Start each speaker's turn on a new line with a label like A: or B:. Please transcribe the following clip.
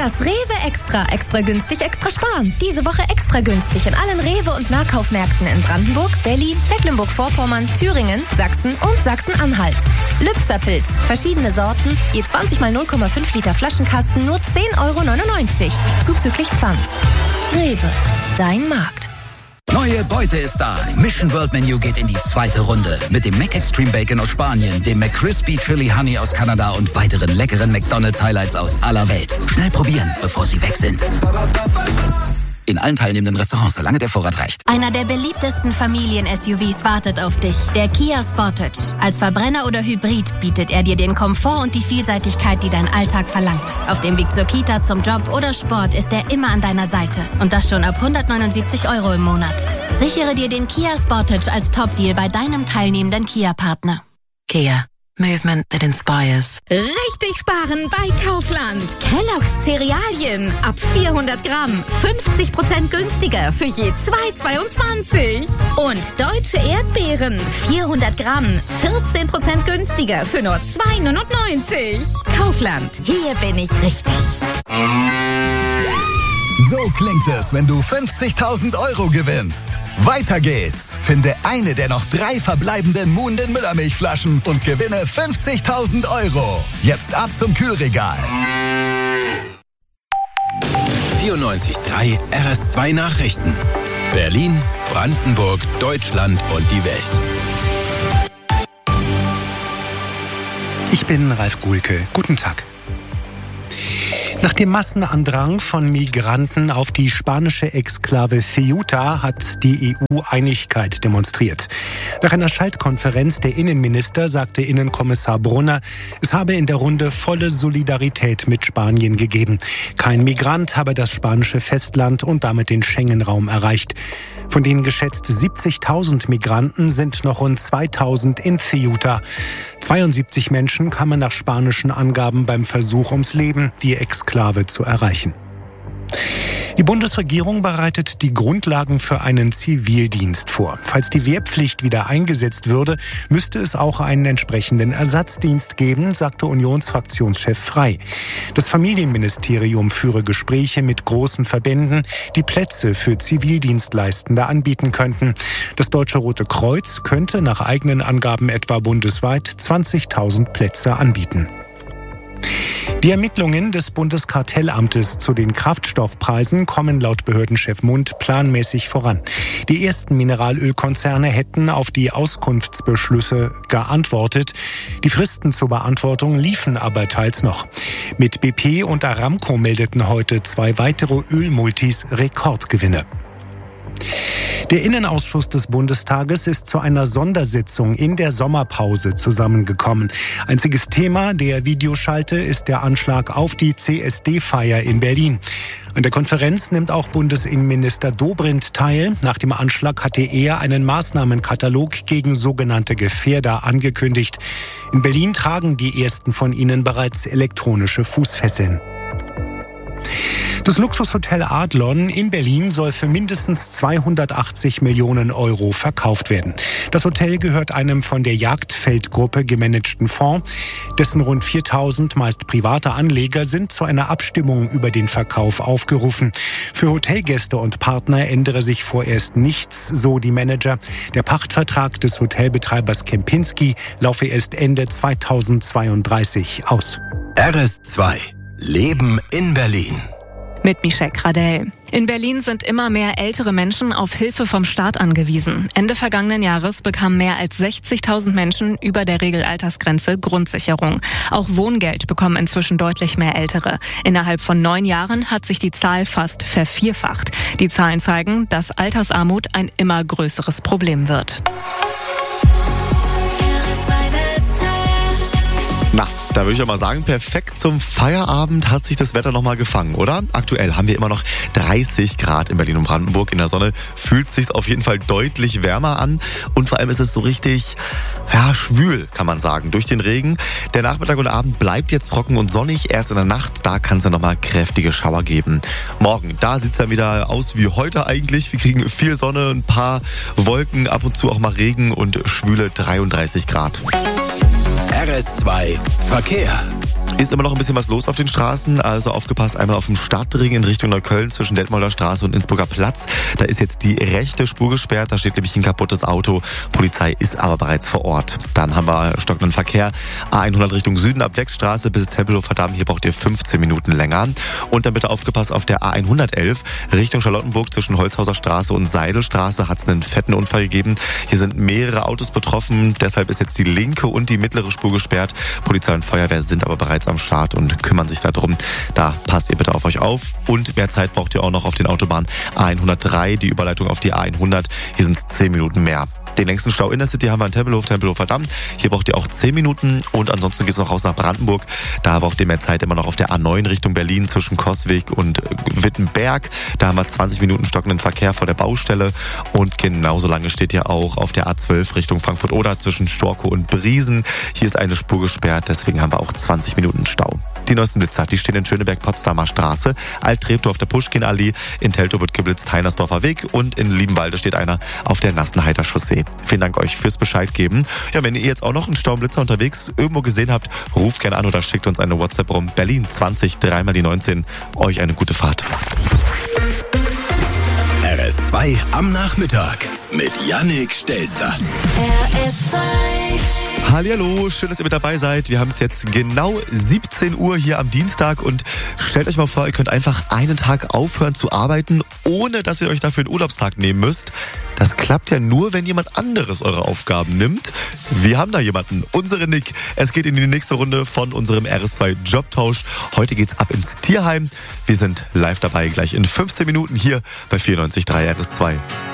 A: Das Rewe Extra. Extra günstig, extra sparen. Diese Woche extra günstig in allen Rewe- und Nahkaufmärkten in Brandenburg, Berlin, Mecklenburg-Vorpommern, Thüringen, Sachsen und Sachsen-Anhalt. Lübzer-Pilz. Verschiedene Sorten. Je 20 mal 0,5 Liter Flaschenkasten nur 10,99 €. Zuzüglich Pfand. Rewe. Dein Markt.
B: Neue Beute ist da. Mission World Menu geht in die zweite Runde. Mit dem Mac Extreme Bacon aus Spanien, dem McCrispy Chili Honey aus Kanada und weiteren leckeren McDonald's Highlights aus aller Welt. Schnell probieren, bevor sie weg sind. In allen teilnehmenden Restaurants, solange der Vorrat reicht.
C: Einer der beliebtesten Familien-SUVs wartet auf dich. Der Kia Sportage. Als Verbrenner oder Hybrid bietet er dir den Komfort und die Vielseitigkeit, die dein Alltag verlangt. Auf dem Weg zur Kita, zum Job oder Sport ist er immer an deiner Seite. Und das schon ab 179 € im Monat. Sichere dir den Kia Sportage als Top-Deal bei deinem teilnehmenden Kia-Partner.
D: Kia. Movement that inspires.
A: Richtig sparen bei Kaufland. Kellogg's Cerealien. Ab 400 Gramm. 50% günstiger für je 2,22. Und deutsche Erdbeeren. 400 Gramm. 14% günstiger für nur 2,99. Kaufland. Hier bin ich richtig.
E: So klingt es, wenn du 50.000 € gewinnst. Weiter geht's. Finde eine der noch 3 verbleibenden Moon den Müllermilchflaschen und gewinne 50.000 €. Jetzt ab zum Kühlregal.
F: 94.3 RS2 Nachrichten. Berlin, Brandenburg, Deutschland und die Welt.
G: Ich bin Ralf Guhlke. Guten Tag. Nach dem Massenandrang von Migranten auf die spanische Exklave Ceuta hat die EU Einigkeit demonstriert. Nach einer Schaltkonferenz der Innenminister sagte Innenkommissar Brunner, es habe in der Runde volle Solidarität mit Spanien gegeben. Kein Migrant habe das spanische Festland und damit den Schengen-Raum erreicht. Von den geschätzt 70.000 Migranten sind noch rund 2.000 in Ceuta. 72 Menschen kamen nach spanischen Angaben beim Versuch ums Leben, die Exklave zu erreichen. Die Bundesregierung bereitet die Grundlagen für einen Zivildienst vor. Falls die Wehrpflicht wieder eingesetzt würde, müsste es auch einen entsprechenden Ersatzdienst geben, sagte Unionsfraktionschef Frey. Das Familienministerium führe Gespräche mit großen Verbänden, die Plätze für Zivildienstleistende anbieten könnten. Das Deutsche Rote Kreuz könnte nach eigenen Angaben etwa bundesweit 20.000 Plätze anbieten. Die Ermittlungen des Bundeskartellamtes zu den Kraftstoffpreisen kommen laut Behördenchef Mund planmäßig voran. Die ersten Mineralölkonzerne hätten auf die Auskunftsbeschlüsse geantwortet. Die Fristen zur Beantwortung liefen aber teils noch. Mit BP und Aramco meldeten heute 2 weitere Ölmultis Rekordgewinne. Der Innenausschuss des Bundestages ist zu einer Sondersitzung in der Sommerpause zusammengekommen. Einziges Thema der Videoschalte ist der Anschlag auf die CSD-Feier in Berlin. An der Konferenz nimmt auch Bundesinnenminister Dobrindt teil. Nach dem Anschlag hatte er einen Maßnahmenkatalog gegen sogenannte Gefährder angekündigt. In Berlin tragen die ersten von ihnen bereits elektronische Fußfesseln. Das Luxushotel Adlon in Berlin soll für mindestens 280 Millionen € verkauft werden. Das Hotel gehört einem von der Jagdfeldgruppe gemanagten Fonds. Dessen rund 4.000 meist private Anleger sind zu einer Abstimmung über den Verkauf aufgerufen. Für Hotelgäste und Partner ändere sich vorerst nichts, so die Manager. Der Pachtvertrag des Hotelbetreibers Kempinski laufe erst Ende 2032 aus.
F: RS2 Leben in Berlin.
H: Mit Michelle Gradell. In Berlin sind immer mehr ältere Menschen auf Hilfe vom Staat angewiesen. Ende vergangenen Jahres bekamen mehr als 60.000 Menschen über der Regelaltersgrenze Grundsicherung. Auch Wohngeld bekommen inzwischen deutlich mehr Ältere. Innerhalb von 9 Jahren hat sich die Zahl fast vervierfacht. Die Zahlen zeigen, dass Altersarmut ein immer größeres Problem wird.
I: Na, da würde ich ja mal sagen, perfekt zum Feierabend hat sich das Wetter nochmal gefangen, oder? Aktuell haben wir immer noch 30 Grad in Berlin und Brandenburg. In der Sonne fühlt es sich auf jeden Fall deutlich wärmer an. Und vor allem ist es so richtig, schwül, kann man sagen, durch den Regen. Der Nachmittag und Abend bleibt jetzt trocken und sonnig. Erst in der Nacht, da kann es dann nochmal kräftige Schauer geben. Morgen, da sieht es dann wieder aus wie heute eigentlich. Wir kriegen viel Sonne, ein paar Wolken, ab und zu auch mal Regen und schwüle 33 Grad.
F: RS2 Verkehr.
I: Ist immer noch ein bisschen was los auf den Straßen, also aufgepasst, einmal auf dem Stadtring in Richtung Neukölln zwischen Detmolder Straße und Innsbrucker Platz. Da ist jetzt die rechte Spur gesperrt, da steht nämlich ein kaputtes Auto. Polizei ist aber bereits vor Ort. Dann haben wir stockenden Verkehr. A100 Richtung Süden ab Wechsstraße bis Tempelhofer Damm. Hier braucht ihr 15 Minuten länger. Und dann bitte aufgepasst auf der A111 Richtung Charlottenburg zwischen Holzhauser Straße und Seidelstraße hat es einen fetten Unfall gegeben. Hier sind mehrere Autos betroffen. Deshalb ist jetzt die linke und die mittlere Spur gesperrt. Polizei und Feuerwehr sind aber bereits am Start und kümmern sich darum. Da passt ihr bitte auf euch auf. Und mehr Zeit braucht ihr auch noch auf den Autobahnen A103, die Überleitung auf die A100. Hier sind es 10 Minuten mehr. Den längsten Stau in der City haben wir in Tempelhofer Damm. Hier braucht ihr auch 10 Minuten und ansonsten geht es noch raus nach Brandenburg. Da braucht ihr mehr Zeit immer noch auf der A9 Richtung Berlin zwischen Coswig und Wittenberg. Da haben wir 20 Minuten stockenden Verkehr vor der Baustelle und genauso lange steht hier auch auf der A12 Richtung Frankfurt-Oder zwischen Storkow und Briesen. Hier ist eine Spur gesperrt, deswegen haben wir auch 20 Minuten Stau. Die neuesten Blitzer, die stehen in Schöneberg-Potsdamer Straße, Alt-Treptow auf der Puschkin-Allee, in Teltow wird geblitzt, Heinersdorfer Weg und in Liebenwalde steht einer auf der Nassenheiter Chaussee. Vielen Dank euch fürs Bescheid geben. Ja, wenn ihr jetzt auch noch einen Staublitzer unterwegs irgendwo gesehen habt, ruft gerne an oder schickt uns eine WhatsApp rum. Berlin 20 3 mal die 19. Euch eine gute Fahrt.
F: RS2 am Nachmittag mit Yannick Stelzer.
J: RS2.
I: Hallihallo, schön, dass ihr mit dabei seid. Wir haben es jetzt genau 17 Uhr hier am Dienstag und stellt euch mal vor, ihr könnt einfach einen Tag aufhören zu arbeiten, ohne dass ihr euch dafür einen Urlaubstag nehmen müsst. Das klappt ja nur, wenn jemand anderes eure Aufgaben nimmt. Wir haben da jemanden, unsere Nick. Es geht in die nächste Runde von unserem RS2 Jobtausch. Heute geht's ab ins Tierheim. Wir sind live dabei, gleich in 15 Minuten hier bei 94.3 RS2.